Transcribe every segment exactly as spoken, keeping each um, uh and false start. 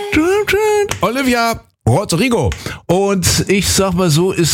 Olivia Rodrigo. Und ich sag mal so, ist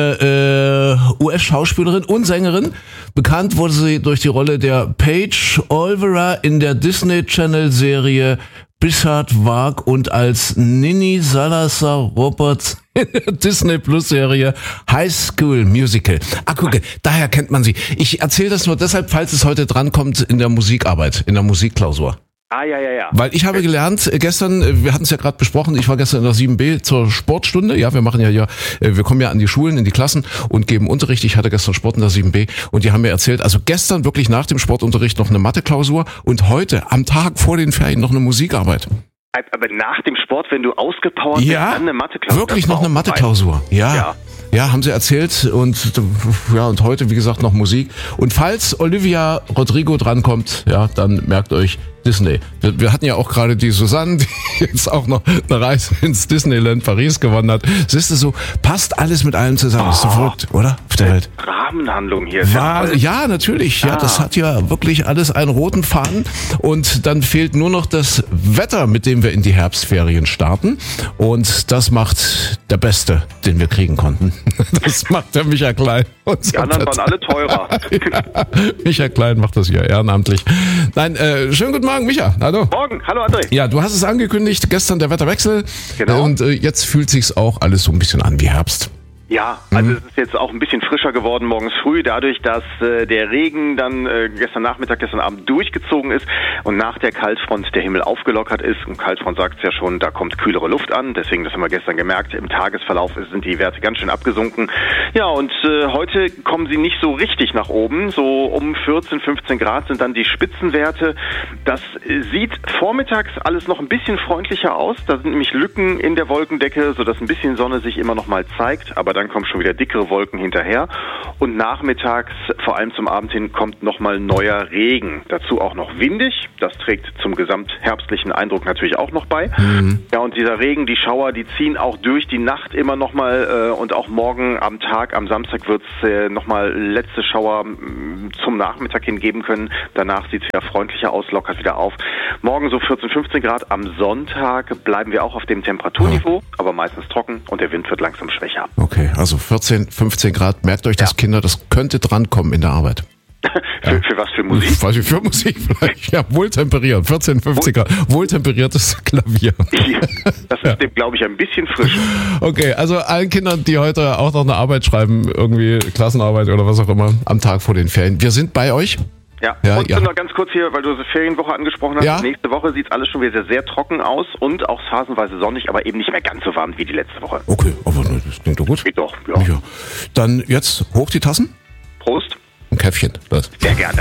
eine äh, U S-Schauspielerin und Sängerin. Bekannt wurde sie durch die Rolle der Paige Olvera in der Disney Channel-Serie Bizarre Varg und als Nini Salazar Roberts in der Disney Plus Serie High School Musical. Ah, gucke, daher kennt man sie. Ich erzähle das nur deshalb, falls es heute drankommt in der Musikarbeit, in der Musikklausur. Ah, ja, ja, ja. Weil ich habe gelernt, gestern, wir hatten es ja gerade besprochen, ich war gestern in der sieben b zur Sportstunde. Ja, wir machen ja hier, wir kommen ja an die Schulen, in die Klassen und geben Unterricht. Ich hatte gestern Sport in der sieben b und die haben mir erzählt, also gestern wirklich nach dem Sportunterricht noch eine Mathe-Klausur und heute am Tag vor den Ferien noch eine Musikarbeit. Aber nach dem Sport, wenn du ausgepowert bist, ja, dann eine Mathe-Klausur. Wirklich noch eine Mathe-Klausur, ja. ja. Ja, haben sie erzählt und ja und heute, wie gesagt, noch Musik. Und falls Olivia Rodrigo drankommt, ja, dann merkt euch Disney. Wir, wir hatten ja auch gerade die Susanne, die jetzt auch noch eine Reise ins Disneyland Paris gewonnen hat. Siehst du so, passt alles mit allem zusammen. Oh, ist doch verrückt, oder? Auf der Welt. Rahmenhandlung hier. War, ja, natürlich. Ja, ah. Das hat ja wirklich alles einen roten Faden. Und dann fehlt nur noch das Wetter, mit dem wir in die Herbstferien starten. Und das macht der Beste, den wir kriegen konnten. Das macht der Micha Klein. Die anderen waren alle teurer. Ja, Micha Klein macht das hier ehrenamtlich. Nein, äh, schönen guten Morgen, Micha. Hallo. Morgen. Hallo, André. Ja, du hast es angekündigt, gestern der Wetterwechsel. Genau. Und äh, jetzt fühlt sich's auch alles so ein bisschen an wie Herbst. Ja, also mhm. es ist jetzt auch ein bisschen frischer geworden morgens früh, dadurch, dass äh, der Regen dann äh, gestern Nachmittag, gestern Abend durchgezogen ist und nach der Kaltfront der Himmel aufgelockert ist. Und Kaltfront sagt es ja schon, da kommt kühlere Luft an, deswegen, das haben wir gestern gemerkt, im Tagesverlauf sind die Werte ganz schön abgesunken. Ja, und äh, heute kommen sie nicht so richtig nach oben, so um vierzehn, fünfzehn Grad sind dann die Spitzenwerte. Das äh, sieht vormittags alles noch ein bisschen freundlicher aus, da sind nämlich Lücken in der Wolkendecke, sodass ein bisschen Sonne sich immer noch mal zeigt, aber dann kommen schon wieder dickere Wolken hinterher und nachmittags, vor allem zum Abend hin, kommt nochmal neuer Regen. Dazu auch noch windig, das trägt zum gesamtherbstlichen Eindruck natürlich auch noch bei. Mhm. Ja, und dieser Regen, die Schauer, die ziehen auch durch die Nacht immer nochmal äh, und auch morgen am Tag, am Samstag wird es äh, nochmal letzte Schauer mh, zum Nachmittag hin geben können. Danach sieht es wieder freundlicher aus, lockert wieder auf. Morgen so vierzehn, fünfzehn Grad, am Sonntag bleiben wir auch auf dem Temperaturniveau, mhm. aber meistens trocken und der Wind wird langsam schwächer. Okay, also vierzehn, fünfzehn Grad, merkt euch das, ja. Kinder, das könnte drankommen in der Arbeit. für, ja. für was, für Musik? Weiß ich, für Musik vielleicht. Ja, wohltemperiert, vierzehn, fünfzehn Grad, wohltemperiertes Klavier. Ja, das ist ja. dem, glaube ich, ein bisschen frisch. Okay, also allen Kindern, die heute auch noch eine Arbeit schreiben, irgendwie Klassenarbeit oder was auch immer, am Tag vor den Ferien. Wir sind bei euch. Ja, ja, und ja. noch ganz kurz hier, weil du die Ferienwoche angesprochen hast. Ja. Nächste Woche sieht alles schon wieder sehr trocken aus und auch phasenweise sonnig, aber eben nicht mehr ganz so warm wie die letzte Woche. Okay, aber das klingt doch gut. Geht doch, ja. ja. Dann jetzt hoch die Tassen. Prost. Ein Käffchen. Das. Sehr gerne.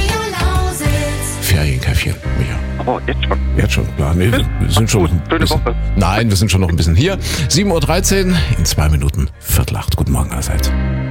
Ferienkäffchen, Micha. Oh, jetzt schon. Jetzt schon, klar. Nee, wir sind schon. Schöne Woche. Nein, wir sind schon noch ein bisschen hier. sieben Uhr dreizehn, in zwei Minuten, Viertel acht. Guten Morgen allerseits.